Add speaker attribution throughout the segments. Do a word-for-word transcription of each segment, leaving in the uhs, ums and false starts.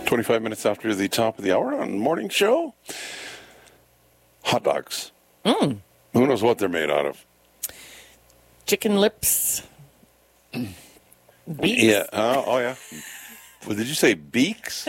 Speaker 1: twenty-five minutes after the top of the hour on morning show. Hot dogs.
Speaker 2: Mm.
Speaker 1: Who knows what they're made out of?
Speaker 2: Chicken lips. Beaks.
Speaker 1: Yeah. Uh, oh, yeah. Well, did you say beaks?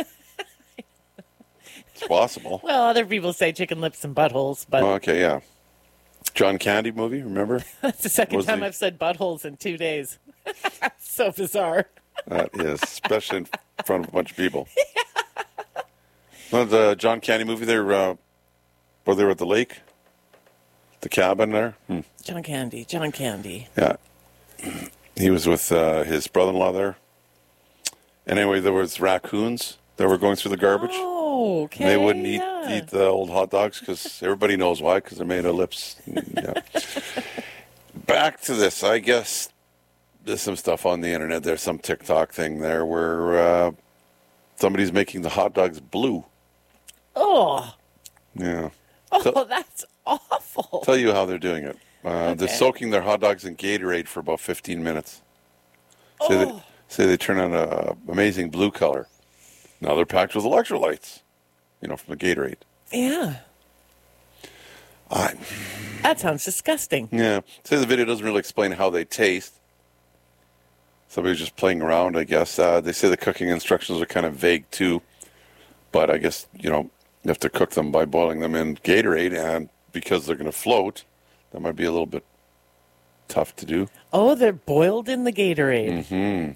Speaker 1: It's possible.
Speaker 2: Well, other people say chicken lips and buttholes, but
Speaker 1: Oh, okay, yeah. John Candy movie, remember?
Speaker 2: that's the second
Speaker 1: Was
Speaker 2: time
Speaker 1: the-
Speaker 2: I've said buttholes in two days. So bizarre.
Speaker 1: That is, especially in front of a bunch of people. Well, the John Candy movie, they're, uh, where they were at the lake, the cabin there. Hmm.
Speaker 2: John Candy, John Candy.
Speaker 1: Yeah. He was with uh, his brother-in-law there. And anyway, there was raccoons that were going through the garbage.
Speaker 2: Oh, okay.
Speaker 1: And they wouldn't eat,
Speaker 2: yeah.
Speaker 1: eat the old hot dogs because everybody knows why, because they're made of lips. Yeah. Back to this, I guess there's some stuff on the internet. There's some TikTok thing there where uh, somebody's making the hot dogs blue.
Speaker 2: Oh,
Speaker 1: Yeah.
Speaker 2: oh,
Speaker 1: So-
Speaker 2: that's awful.
Speaker 1: Tell you how they're doing it. Uh, They're
Speaker 2: Okay.
Speaker 1: soaking their hot dogs in Gatorade for about fifteen minutes. Say, they,
Speaker 2: Oh.
Speaker 1: say they turn on a amazing blue color. Now they're packed with electrolytes, you know, from the Gatorade.
Speaker 2: Yeah,
Speaker 1: I,
Speaker 2: that sounds disgusting.
Speaker 1: yeah. Say the video doesn't really explain how they taste. Somebody's just playing around, I guess. Uh, they say the cooking instructions are kind of vague too. But I guess, you know, you have to cook them by boiling them in Gatorade. And because they're going to float, that might be a little bit tough to do.
Speaker 2: Oh, they're boiled in the Gatorade.
Speaker 1: Mm-hmm.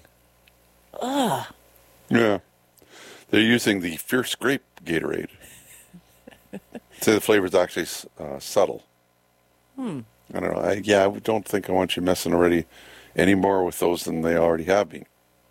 Speaker 1: Yeah. They're using the Fierce Grape Gatorade. Say the flavor is actually uh, subtle.
Speaker 2: Hmm.
Speaker 1: I don't know. I, yeah, I don't think I want you messing already any more with those than they already have been.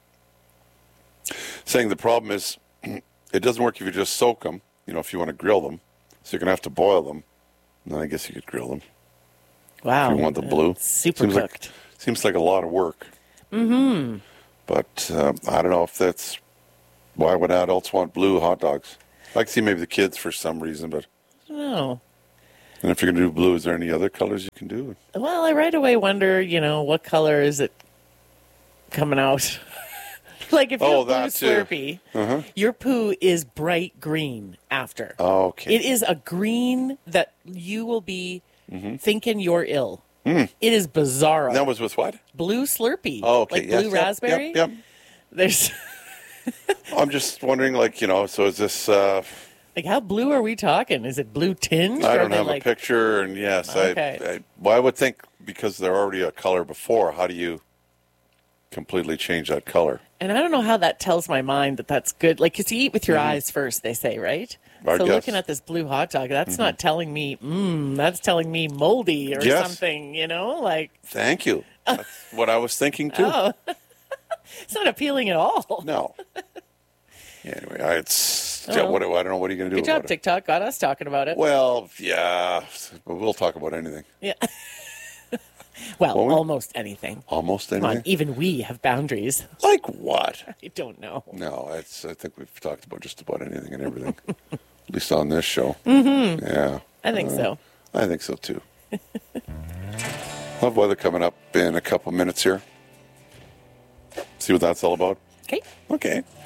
Speaker 1: Saying the problem is it doesn't work if you just soak them, you know, if you want to grill them. So you're going to have to boil them. And then I guess you could grill them.
Speaker 2: Wow.
Speaker 1: If you want the blue.
Speaker 2: Uh, super
Speaker 1: seems
Speaker 2: cooked.
Speaker 1: Like, seems like a lot of work.
Speaker 2: Mm-hmm.
Speaker 1: But uh, I don't know if that's why would adults want blue hot dogs. I can see maybe the kids for some reason, but
Speaker 2: Oh.
Speaker 1: and if you're going to do blue, is there any other colors you can do?
Speaker 2: Well, I right away wonder, you know, what color is it coming out? Like if
Speaker 1: Oh,
Speaker 2: you're blue
Speaker 1: that too.
Speaker 2: Slurpee,
Speaker 1: Uh-huh.
Speaker 2: your poo is bright green after.
Speaker 1: Oh, okay.
Speaker 2: It is a green that you will be
Speaker 1: Mm-hmm.
Speaker 2: thinking you're ill. It is bizarre.
Speaker 1: That was with what?
Speaker 2: Blue Slurpee.
Speaker 1: Oh, okay.
Speaker 2: Like
Speaker 1: yes,
Speaker 2: blue
Speaker 1: yep,
Speaker 2: raspberry.
Speaker 1: Yep, yep.
Speaker 2: There's
Speaker 1: I'm just wondering, like, you know, so is this, uh,
Speaker 2: like how blue are we talking? Is it blue tinged?
Speaker 1: I
Speaker 2: or
Speaker 1: don't
Speaker 2: are they
Speaker 1: have
Speaker 2: like,
Speaker 1: a picture, and yes,
Speaker 2: Okay.
Speaker 1: I, I, well, I would think because they're already a color before, how do you completely change that color?
Speaker 2: And I don't know how that tells my mind that that's good. Like, because you eat with your eyes first, they say, right?
Speaker 1: I
Speaker 2: so
Speaker 1: guess.
Speaker 2: looking at this blue hot dog, that's not telling me, mmm, that's telling me moldy or
Speaker 1: Yes.
Speaker 2: something, you know? Like,
Speaker 1: Thank you. That's what I was thinking, too.
Speaker 2: oh, it's not appealing at all.
Speaker 1: No. Anyway, I, it's,
Speaker 2: Oh.
Speaker 1: yeah, what, do- I don't know what are you going to do
Speaker 2: Good job,
Speaker 1: about it.
Speaker 2: TikTok. Got us talking about it.
Speaker 1: Well, yeah, but we'll talk about anything.
Speaker 2: Yeah. Well,
Speaker 1: Won't we?
Speaker 2: almost anything.
Speaker 1: Almost
Speaker 2: Come
Speaker 1: anything.
Speaker 2: on, even we have boundaries.
Speaker 1: Like what?
Speaker 2: I don't know.
Speaker 1: No, it's. I think we've talked about just about anything and everything. At least on this show. Mm-hmm. Yeah.
Speaker 2: I think so.
Speaker 1: I think so too. We'll have weather coming up in a couple minutes here. See what that's all about?
Speaker 2: Okay.
Speaker 1: Okay.